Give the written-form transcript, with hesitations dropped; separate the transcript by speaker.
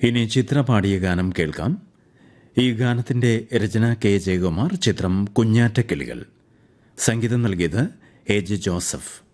Speaker 1: ഇനി ചിത്ര പാടിയ ഗാനം കേൾക്കാം. ഈ ഗാനത്തിന്റെ രചന കെ ജയകുമാർ. ചിത്രം കുഞ്ഞാറ്റക്കിളികൾ. സംഗീതം നൽകിയത് എ ജെ ജോസഫ്.